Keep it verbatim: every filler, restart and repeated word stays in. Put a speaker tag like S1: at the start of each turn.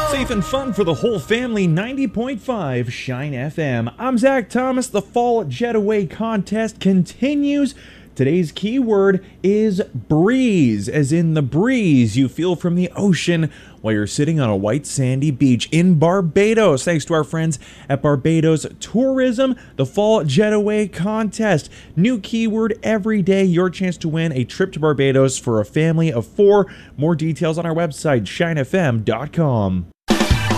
S1: Safe and fun for the whole family, ninety point five Shine F M. I'm Zach Thomas. The Fall Jetaway contest continues. Today's keyword is breeze, as in the breeze you feel from the ocean while you're sitting on a white sandy beach in Barbados. Thanks to our friends at Barbados Tourism, the Fall Jetaway contest. New keyword every day, your chance to win a trip to Barbados for a family of four. More details on our website, shine f m dot com.